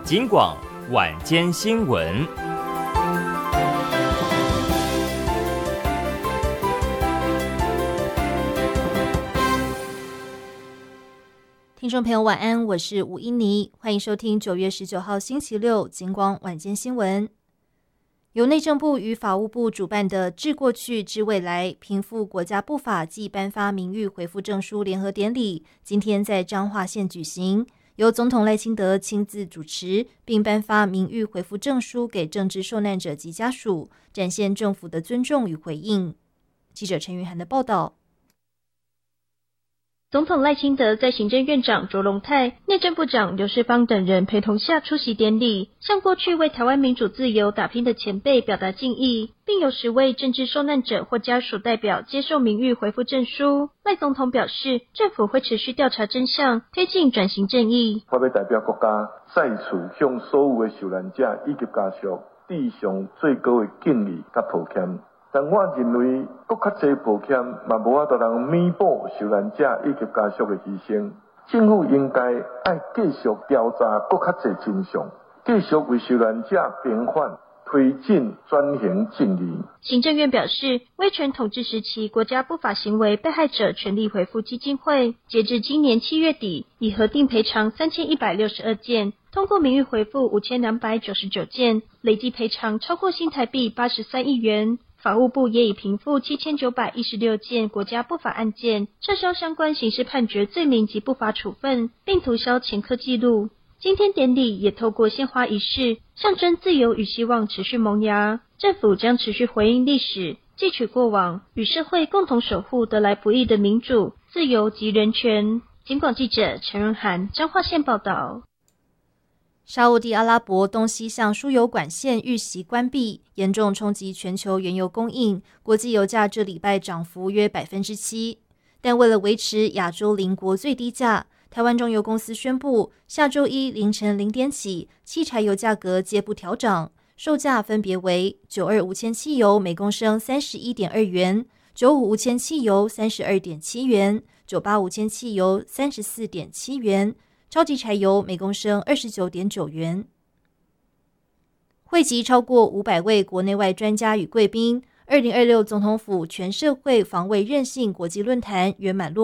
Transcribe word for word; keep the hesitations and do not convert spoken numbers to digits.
警广晚间新闻。 听众朋友晚安，我是吴英妮，欢迎收听九月十九号星期六警广晚间新闻。由内政部与法务部主办的致过去致未来平复国家不法暨颁发名誉回复证书联合典礼今天在彰化县举行，由总统赖清德亲自主持，并颁发名誉回复证书给政治受难者及家属，展现政府的尊重与回应。记者陈云涵的报道。 总统赖清德在行政院长卓荣泰、内政部长刘世芳等人陪同下出席典礼，向过去为台湾民主自由打拼的前辈表达敬意，并有十位政治受难者或家属代表接受名誉回复证书。赖总统表示，政府会持续调查真相，推进转型正义。 我要代表国家再次向所有的受难者以及家属致上最高的敬意甲抱歉。但我认为，搁较侪抱歉，嘛无法度通弥补受难者以及家属的牺牲。政府应该爱继续调查搁较侪真相，继续为受难者平反，推进转型正义。 行政院表示，威权统治时期国家不法行为被害者权利回复基金会，截至今年七月底，已核定赔偿三千一百六十二件。通过名誉回复五千两百九十九件，累计赔偿超过新台币八十三亿元。法务部也已平复七千九百一十六件国家不法案件，撤销相关刑事判决罪名及不法处分，并涂销前科记录。今天典礼也透过献花仪式，象征自由与希望持续萌芽。政府将持续回应历史，汲取过往，与社会共同守护得来不易的民主、自由及人权。警广记者陈润涵彰化县报道。 沙烏地阿拉伯东西向输油管线遇袭关闭，严重冲击全球原油供应，国际油价这礼拜涨幅约 百分之七。 但为了维持亚洲邻国最低价，台湾中油公司宣布，下周一凌晨零点起，汽柴油价格皆不调涨，售价分别为九二无铅汽油每公升 三十一点二元，九五无铅汽油 三十二点七元，九八无铅汽油 三十四点七元，超级柴油每公升 二十九点九元。汇集超过五百位国内外专家与贵宾，二零二六总统府全社会防卫韧性国际论坛圆满落